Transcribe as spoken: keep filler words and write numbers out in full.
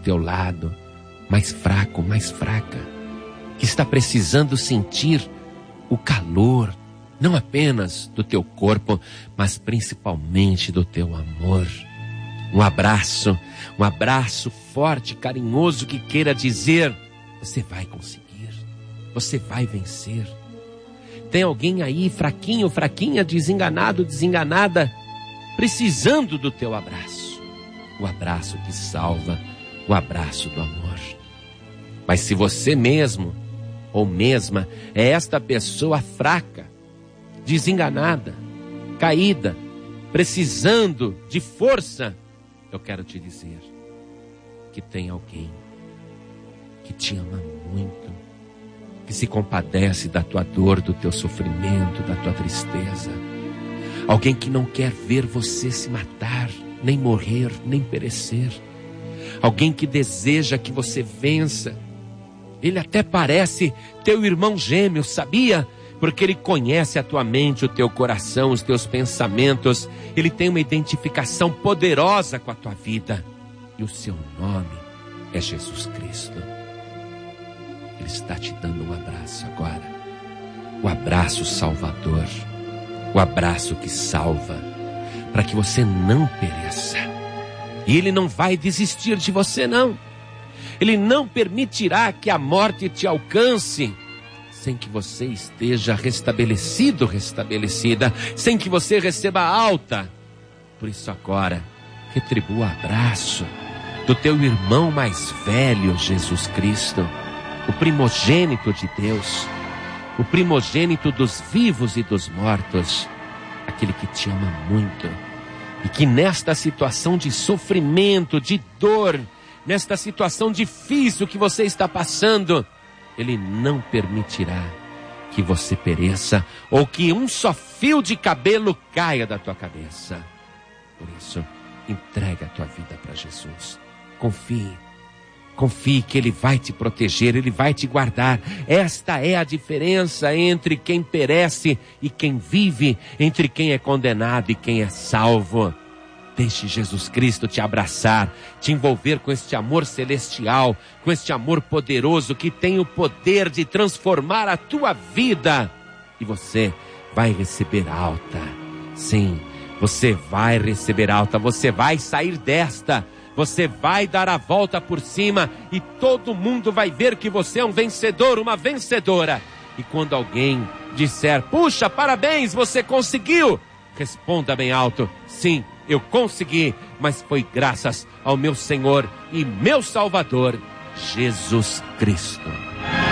teu lado, mais fraco, mais fraca, que está precisando sentir o calor, não apenas do teu corpo, mas principalmente do teu amor. Um abraço, um abraço forte, carinhoso, que queira dizer: você vai conseguir, você vai vencer. Tem alguém aí fraquinho, fraquinha, desenganado, desenganada, precisando do teu abraço. O abraço que salva, o abraço do amor. Mas se você mesmo ou mesma é esta pessoa fraca, desenganada, caída, precisando de força, eu quero te dizer que tem alguém que te ama muito, que se compadece da tua dor, do teu sofrimento, da tua tristeza. Alguém que não quer ver você se matar, nem morrer, nem perecer. Alguém que deseja que você vença. Ele até parece teu irmão gêmeo, sabia? Porque ele conhece a tua mente, o teu coração, os teus pensamentos. Ele tem uma identificação poderosa com a tua vida. E o seu nome é Jesus Cristo. Ele está te dando um abraço agora. O abraço salvador. O abraço que salva. Para que você não pereça. E Ele não vai desistir de você, não. Ele não permitirá que a morte te alcance sem que você esteja restabelecido, restabelecida, sem que você receba alta. Por isso agora, retribua o abraço do teu irmão mais velho, Jesus Cristo, o primogênito de Deus, o primogênito dos vivos e dos mortos, aquele que te ama muito e que nesta situação de sofrimento, de dor, nesta situação difícil que você está passando, Ele não permitirá que você pereça ou que um só fio de cabelo caia da tua cabeça. Por isso, entrega a tua vida para Jesus. Confie. Confie que Ele vai te proteger, Ele vai te guardar. Esta é a diferença entre quem perece e quem vive, entre quem é condenado e quem é salvo. Deixe Jesus Cristo te abraçar, te envolver com este amor celestial, com este amor poderoso que tem o poder de transformar a tua vida. E você vai receber alta. Sim, você vai receber alta, você vai sair desta. Você vai dar a volta por cima e todo mundo vai ver que você é um vencedor, uma vencedora. E quando alguém disser: puxa, parabéns, você conseguiu, responda bem alto: sim, eu consegui, mas foi graças ao meu Senhor e meu Salvador, Jesus Cristo.